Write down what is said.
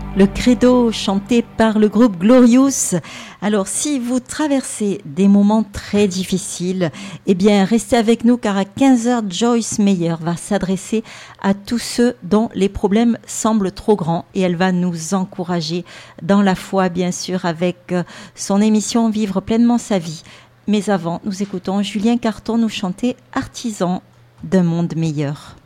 Le credo chanté par le groupe Glorious. Alors, si vous traversez des moments très difficiles, eh bien, restez avec nous car à 15h, Joyce Meyer va s'adresser à tous ceux dont les problèmes semblent trop grands et elle va nous encourager dans la foi, bien sûr, avec son émission Vivre pleinement sa vie. Mais avant, nous écoutons Julien Carton nous chanter Artisan d'un monde meilleur.